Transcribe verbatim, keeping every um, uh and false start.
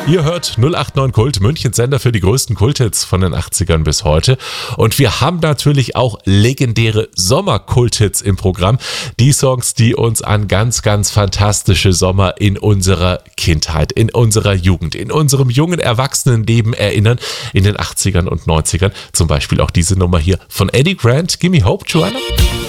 Ihr hört null acht neun Kult, Münchens Sender für die größten Kulthits von den achtzigern bis heute. Und wir haben natürlich auch legendäre Sommerkulthits im Programm. Die Songs, die uns an ganz, ganz fantastische Sommer in unserer Kindheit, in unserer Jugend, in unserem jungen Erwachsenenleben erinnern, in den achtzigern und neunzigern. Zum Beispiel auch diese Nummer hier von Eddie Grant, Gimme Hope, Joanna.